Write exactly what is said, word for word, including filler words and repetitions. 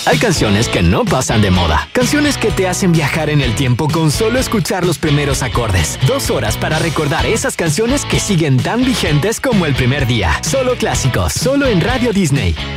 Hay canciones que no pasan de moda. Canciones que te hacen viajar en el tiempo con solo escuchar los primeros acordes. Dos horas para recordar esas canciones que siguen tan vigentes como el primer día. Solo clásicos, solo en Radio Disney.